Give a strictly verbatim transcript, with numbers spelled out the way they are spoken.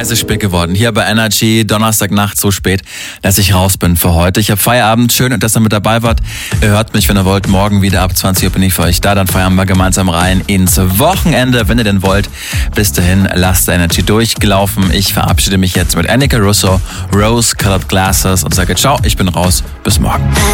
Es ist spät geworden. Hier bei Energy, Donnerstagnacht, so spät, dass ich raus bin für heute. Ich habe Feierabend, schön, dass ihr mit dabei wart. Ihr hört mich, wenn ihr wollt, morgen wieder ab zwanzig Uhr bin ich für euch da. Dann feiern wir gemeinsam rein ins Wochenende, wenn ihr denn wollt. Bis dahin, lasst Energy durchgelaufen. Ich verabschiede mich jetzt mit Annika Russo, Rose Colored Glasses und sage ciao, ich bin raus. Bis morgen.